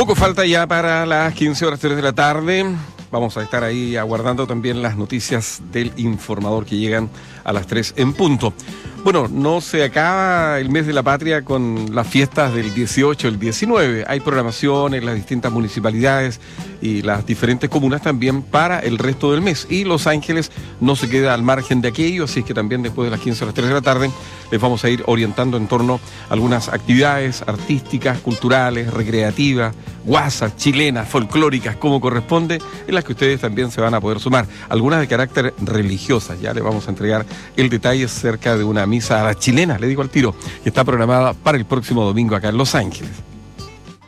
Poco falta ya para las 15:03 de la tarde. Vamos a estar ahí aguardando también las noticias del informador que llegan a las 3 en punto. Bueno, no se acaba el mes de la patria con las fiestas del 18, el 19. Hay programación en las distintas municipalidades y las diferentes comunas también para el resto del mes. Y Los Ángeles no se queda al margen de aquello, así es que también después de las 15 a las 3 de la tarde les vamos a ir orientando en torno a algunas actividades artísticas, culturales, recreativas, guasas, chilenas, folclóricas, como corresponde, en las que ustedes también se van a poder sumar. Algunas de carácter religiosas, ya les vamos a entregar el detalle cerca de una misa a la chilena, le digo al tiro, que está programada para el próximo domingo acá en Los Ángeles.